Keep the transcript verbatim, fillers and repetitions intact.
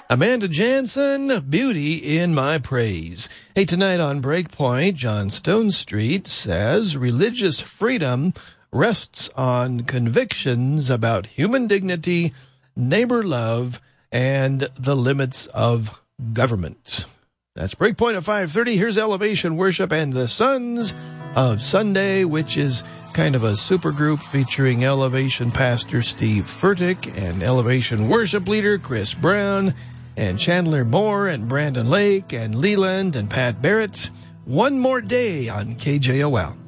Amanda Jansen, Beauty in My Praise. Hey, tonight on Breakpoint, John Stone Street says religious freedom rests on convictions about human dignity, neighbor love, and the limits of government. That's Breakpoint at five thirty. Here's Elevation Worship and the Sons of Sunday, which is kind of a supergroup featuring Elevation Pastor Steve Furtick and Elevation Worship Leader Chris Brown and Chandler Moore and Brandon Lake and Leland and Pat Barrett. One more day on K J O L.